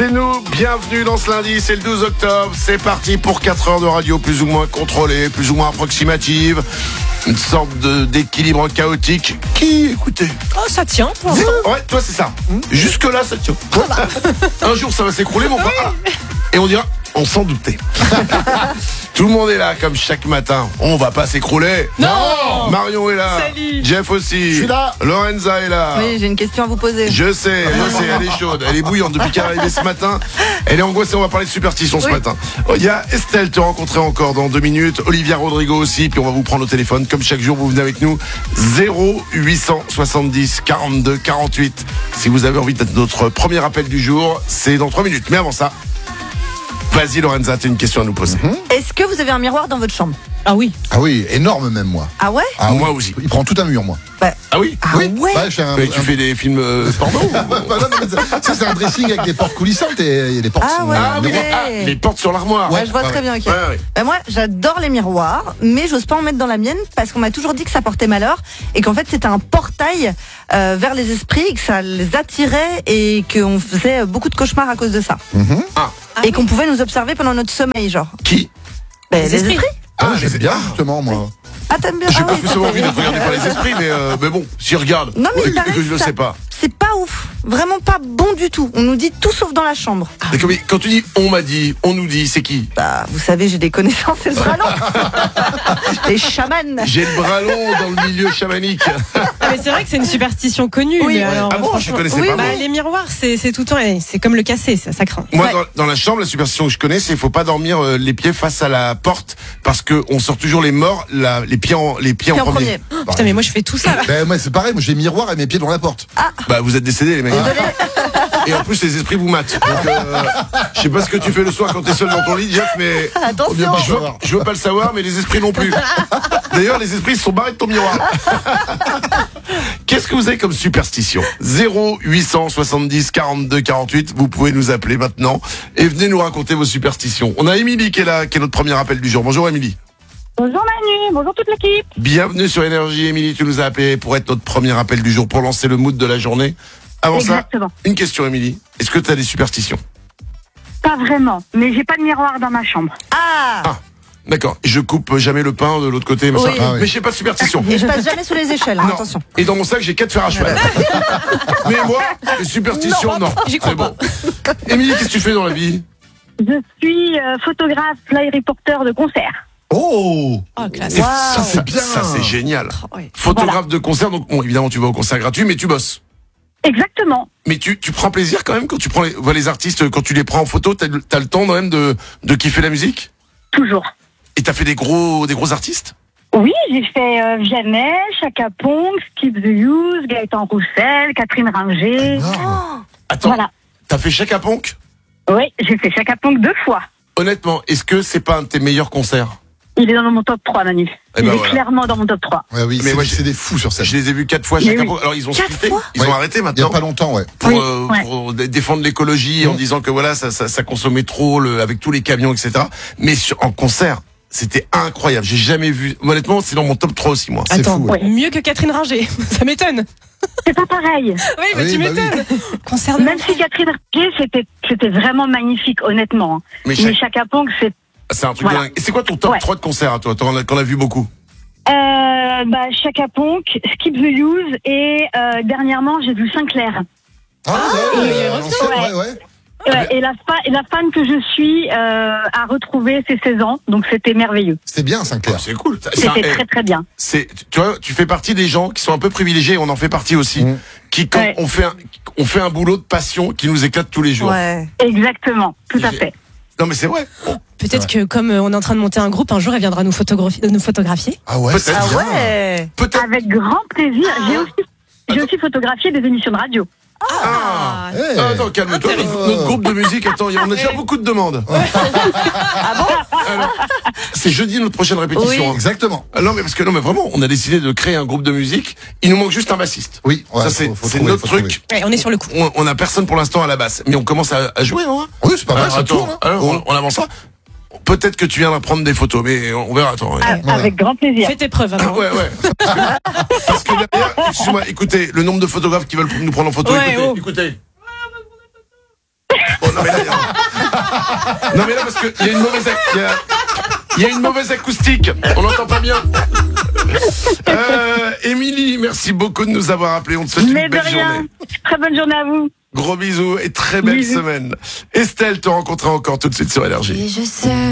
C'est nous, bienvenue dans ce lundi, c'est le 12 octobre, c'est parti pour 4 heures de radio plus ou moins contrôlée, plus ou moins approximative, une sorte d'équilibre chaotique qui, écoutez... Oh, ça tient pour l'instant. Ouais, toi c'est ça, jusque là ça tient. Un jour ça va s'écrouler mon frère, et on dira, on s'en doutait. Tout le monde est là comme chaque matin, on va pas s'écrouler. Non. Marion est là. Salut. Jeff aussi. Je suis là. Lorenza est là. Oui, j'ai une question à vous poser. Je sais, elle est chaude, elle est bouillante depuis qu'elle est arrivée ce matin. Elle est angoissée, on va parler de superstition ce matin. Il y a Estelle, te rencontrer encore dans 2 minutes. Olivia Rodrigo aussi, puis on va vous prendre au téléphone. Comme chaque jour, vous venez avec nous. 0870 42 48. Si vous avez envie d'être notre premier appel du jour, c'est dans 3 minutes. Mais avant ça, vas-y Lorenza, t'as une question à nous poser. Est-ce que vous avez un miroir dans votre chambre? Ah oui. Ah oui, énorme même moi. Ah ouais? Ah, Moi oui. aussi. Il prend tout un mur moi. Ah oui? Ah oui. ouais? Bah, je fais Mais tu fais des films porno? Bah, non, mais ça, c'est un dressing avec des portes coulissantes et les portes Ah sont... ouais. Ah oui, Ouais. les portes sur l'armoire. Ouais, je vois ouais, très bien, ok. Ouais. Moi, j'adore les miroirs, mais j'ose pas en mettre dans la mienne parce qu'on m'a toujours dit que ça portait malheur et qu'en fait c'était un portail vers les esprits, que ça les attirait et qu'on faisait beaucoup de cauchemars à cause de ça. Et qu'on pouvait nous observer pendant notre sommeil, genre. Qui? Les esprits. Ah, j'aime bien justement moi. Ah, t'aimes bien? J'ai Ah pas oui, spécialement envie t'aimes d'être regardé par les esprits, mais bon, s'ils regardent, Non, mais il et paraît que je que ne ça- sais pas. C'est pas ouf. Vraiment pas bon du tout. On nous dit tout sauf dans la chambre. Mais quand tu dis on m'a dit, on nous dit, c'est qui? Bah, vous savez, j'ai des connaissances, c'est le bras long. Les chamans. J'ai le bras long dans le milieu chamanique. Ah, mais c'est vrai que c'est une superstition connue. Oui. Mais alors, Ah bon, je franchement- connaissais oui, pas, bah, moi. les miroirs, c'est tout le temps. C'est comme le casser, ça craint. Moi, Ouais. dans la chambre, la superstition que je connais, c'est qu'il faut pas dormir les pieds face à la porte parce que on sort toujours les morts, les pieds en premier. Putain, mais moi je fais tout ça là. Ben, moi c'est pareil, moi j'ai miroir et mes pieds dans la porte. Bah, vous êtes décédés, les mecs. Et en plus, les esprits vous matent. Donc, je sais pas ce que tu fais le soir quand t'es seul dans ton lit, Jeff, mais Attention. je veux pas le savoir, mais les esprits non plus. D'ailleurs, les esprits se sont barrés de ton miroir. Qu'est-ce que vous avez comme superstition? 0870 42 48. Vous pouvez nous appeler maintenant et venez nous raconter vos superstitions. On a Émilie qui est là, qui est notre premier appel du jour. Bonjour Émilie. Bonjour Manu, bonjour toute l'équipe. Bienvenue sur Énergie. Émilie, tu nous as appelé pour être notre premier appel du jour, pour lancer le mood de la journée. Avant Exactement. ça, une question Émilie. Est-ce que tu as des superstitions? Pas vraiment, mais j'ai pas de miroir dans ma chambre. Ah. D'accord. Je coupe jamais le pain de l'autre côté, machin. Oui. Ah oui. Mais j'ai pas de superstition. Et je passe jamais sous les échelles, hein, Non. attention. Et dans mon sac, j'ai 4 fers à cheval. Mais moi, les superstitions, non. J'y crois C'est bon. Émilie, qu'est-ce que tu fais dans la vie? Je suis photographe, fly reporter de concert. Oh, Oh, classe. Et Wow. ça, c'est bien. Ça, c'est génial. Ouais. Photographe de concert, donc bon, évidemment, tu vas au concert gratuit, mais tu bosses. Exactement, Mais tu prends plaisir quand même quand tu prends les artistes, quand tu les prends en photo, t'as le temps quand même de kiffer la musique? toujours. Et t'as fait des gros artistes? Oui, j'ai fait Vianney, Chaka Ponk, Skip the Use, Gaëtan Roussel, Catherine Ringer. énorme. Attends, Voilà. t'as fait Chaka Ponk? Oui, j'ai fait Chaka Ponk 2 fois. Honnêtement, est-ce que c'est pas un de tes meilleurs concerts? Il est dans mon top 3, Manu. Eh Il ben est voilà. clairement dans mon top 3. Ouais, oui, Mais c'est moi, c'est des fous sur scène. Je les ai vus 4 fois Mais Chaka oui. Ponk. Alors ils ont 4 splitté, fois ils ont Ouais. arrêté Il y a maintenant. pas longtemps, ouais. Pour, Oui, pour défendre l'écologie en disant que voilà ça consommait trop avec tous les camions, etc. Mais en concert, c'était incroyable. J'ai jamais vu. Honnêtement, c'est dans mon top 3 aussi moi. C'est Attends, fou, ouais. mieux que Catherine Ringer. Ça m'étonne. C'est pas pareil. Oui, mais Oui, tu bah m'étonnes. Concert de Même si Catherine Ringer, c'était vraiment magnifique, honnêtement. hein. Mais Mais Chaka Ponk, c'est c'est un truc Voilà. de dingue. Et c'est quoi ton top Ouais. 3 de concert à toi? Qu'on a vu beaucoup. Chaka Ponk, Skip the Use et dernièrement j'ai vu Sinclair. Ah, il ouais, y a l'ancien, ouais. ouais. Et la fan que je suis a retrouvé ses 16 ans, donc c'était merveilleux. C'était bien Sinclair. C'est cool. C'était très très bien. Tu vois, tu fais partie des gens qui sont un peu privilégiés. On en fait partie aussi. Mmh. Qui quand Ouais. on fait un boulot de passion qui nous éclate tous les jours. Ouais. Exactement, tout à J'ai- fait. Non mais c'est vrai. Peut-être que comme on est en train de monter un groupe, un jour elle viendra nous photographier. Ah ouais, c'est Peut-être. bien. Ah ouais. Peut-être. Avec grand plaisir. J'ai aussi photographié des émissions de radio. Ah. Hey. Attends, calme-toi. Notre groupe de musique. Attends, on a déjà beaucoup de demandes. Ah bon? Alors, c'est jeudi notre prochaine répétition. Oui. hein. Exactement. Ah non mais parce que non mais vraiment, on a décidé de créer un groupe de musique. Il nous manque juste un bassiste. Oui, ouais, Ça c'est faut c'est trouver, notre faut truc. Ouais, on est sur le coup. On a personne pour l'instant à la basse, mais on commence à jouer, hein. Oui, c'est pas mal, Alors, ça attends, tourne. hein. alors, on avance ça. Peut-être que tu viendras prendre des photos, mais on verra. Attends. Avec grand plaisir. Fais tes preuves alors. Ouais. Parce que derrière, excuse-moi, écoutez, le nombre de photographes qui veulent nous prendre en photo, Ouais, écoutez, oh. écoutez. Bon, non, mais là, non, mais là, parce qu'il y a une mauvaise, il y a une mauvaise acoustique. On n'entend pas bien. Émilie, merci beaucoup de nous avoir appelés. On te souhaite Mais une de belle rien. journée. Très bonne journée à vous. Gros bisous et très belle Bisous. semaine. Estelle te rencontrera encore tout de suite sur Énergie. Et je sais